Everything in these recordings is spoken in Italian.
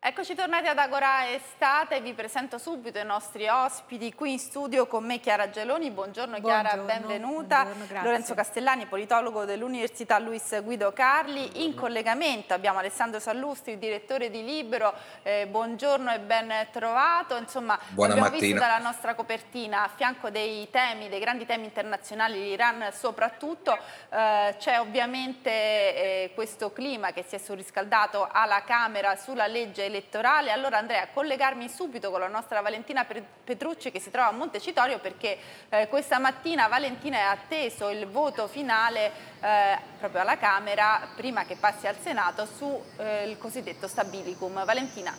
Eccoci tornati ad Agora Estate, vi presento subito i nostri ospiti qui in studio con me Chiara Geloni. Buongiorno Chiara, benvenuta. Buongiorno, grazie. Lorenzo Castellani, politologo dell'Università Luis Guido Carli. In collegamento abbiamo Alessandro Sallustri, direttore di Libero. Buongiorno e ben trovato. Insomma, Buona abbiamo visto mattina. dalla nostra copertina, a fianco dei grandi temi internazionali, l'Iran soprattutto, c'è ovviamente questo clima che si è surriscaldato alla Camera sulla legge elettorale. Allora andrei a collegarmi subito con la nostra Valentina Petrucci che si trova a Montecitorio perché questa mattina Valentina è atteso il voto finale proprio alla Camera prima che passi al Senato sul cosiddetto stabilicum. Valentina.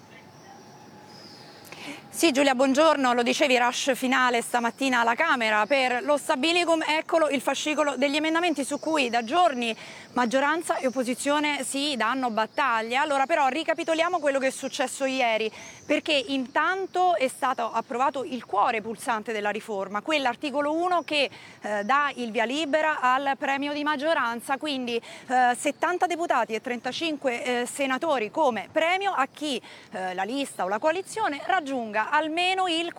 Sì Giulia, buongiorno, lo dicevi, rush finale stamattina alla Camera per lo stabilicum, eccolo il fascicolo degli emendamenti su cui da giorni maggioranza e opposizione si danno battaglia. Allora però ricapitoliamo quello che è successo ieri, perché intanto è stato approvato il cuore pulsante della riforma, quell'articolo 1 che dà il via libera al premio di maggioranza, quindi 70 deputati e 35 senatori come premio a chi la lista o la coalizione raggiunga almeno il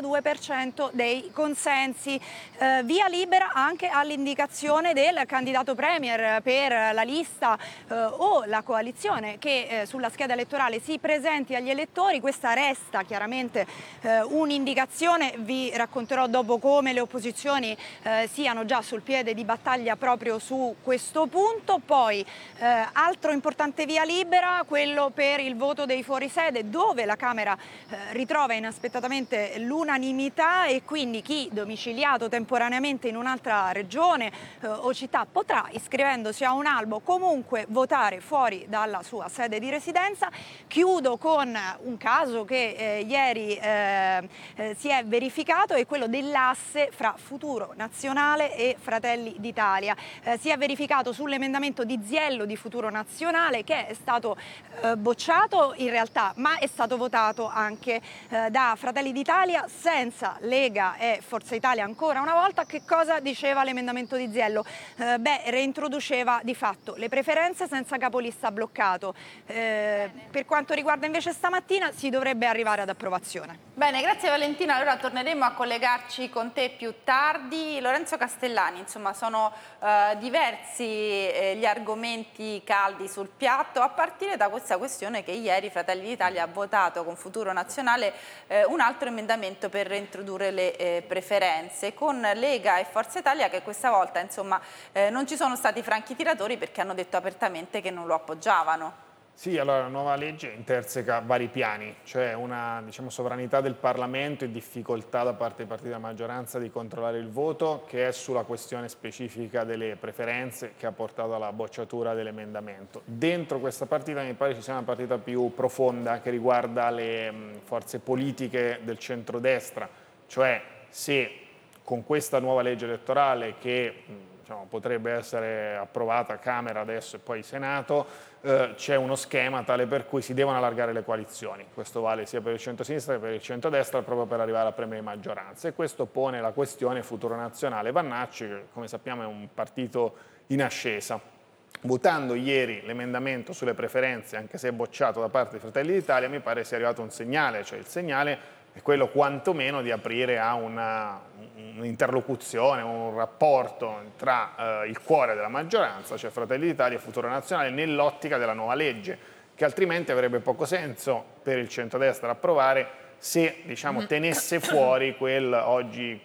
42% dei consensi. Via libera anche all'indicazione del candidato premier per la lista o la coalizione che sulla scheda elettorale si presenti agli elettori. Questa resta chiaramente un'indicazione, vi racconterò dopo come le opposizioni siano già sul piede di battaglia proprio su questo punto. Poi altro importante via libera, quello per il voto dei fuorisede, dove la Camera ritrova inaspettatamente l'unanimità e quindi chi domiciliato temporaneamente in un'altra regione o città potrà, iscrivendosi a un albo, comunque votare fuori dalla sua sede di residenza. Chiudo con un caso che ieri si è verificato, è quello dell'asse fra Futuro Nazionale e Fratelli d'Italia. Si è verificato sull'emendamento di Ziello di Futuro Nazionale che è stato bocciato in realtà, ma è stato votato anche da Fratelli d'Italia senza Lega e Forza Italia ancora una volta. Che cosa diceva l'emendamento di Ziello? Reintroduceva di fatto le preferenze senza capolista bloccato. Per quanto riguarda invece stamattina si dovrebbe arrivare ad approvazione. Bene, grazie Valentina. Allora torneremo a collegarci con te più tardi. Lorenzo Castellani, insomma sono diversi gli argomenti caldi sul piatto, a partire da questa questione che ieri Fratelli d'Italia ha votato con Futuro Nazionale un altro emendamento per reintrodurre le preferenze, con Lega e Forza Italia che questa volta insomma non ci sono stati franchi tiratori perché hanno detto apertamente che non lo appoggiavano. Sì, allora la nuova legge interseca vari piani, cioè una sovranità del Parlamento e difficoltà da parte dei partiti della maggioranza di controllare il voto, che è sulla questione specifica delle preferenze che ha portato alla bocciatura dell'emendamento. Dentro questa partita mi pare ci sia una partita più profonda che riguarda le forze politiche del centrodestra, cioè se con questa nuova legge elettorale che potrebbe essere approvata a Camera adesso e poi Senato, c'è uno schema tale per cui si devono allargare le coalizioni. Questo vale sia per il centro-sinistra che per il centro-destra, proprio per arrivare al premio di maggioranza. E questo pone la questione Futuro Nazionale. Vannacci, che come sappiamo è un partito in ascesa. Votando ieri l'emendamento sulle preferenze, anche se bocciato da parte dei Fratelli d'Italia, mi pare sia arrivato un segnale, cioè il segnale è quello quantomeno di aprire a un'interlocuzione, un rapporto tra il cuore della maggioranza, cioè Fratelli d'Italia e Futuro Nazionale, nell'ottica della nuova legge, che altrimenti avrebbe poco senso per il centrodestra approvare se tenesse fuori quel oggi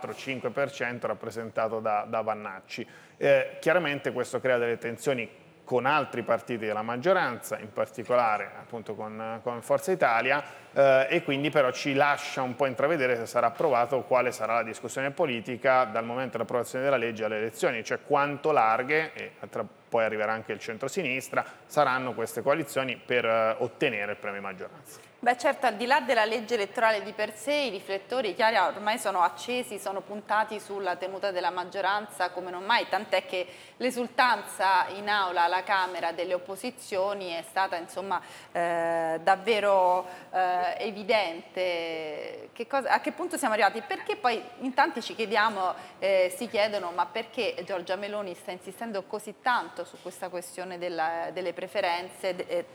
4-5% rappresentato da Vannacci. Chiaramente questo crea delle tensioni con altri partiti della maggioranza, in particolare appunto con Forza Italia, e quindi però ci lascia un po' intravedere se sarà approvato quale sarà la discussione politica dal momento dell'approvazione della legge alle elezioni, cioè quanto larghe, e poi arriverà anche il centro-sinistra, saranno queste coalizioni per ottenere il premio di maggioranza. Beh certo, al di là della legge elettorale di per sé, i riflettori, Chiara, ormai sono accesi, sono puntati sulla tenuta della maggioranza come non mai, tant'è che l'esultanza in aula alla Camera delle opposizioni è stata insomma davvero evidente. A che punto siamo arrivati? Perché poi in tanti ci chiediamo, si chiedono, ma perché Giorgia Meloni sta insistendo così tanto su questa questione delle preferenze,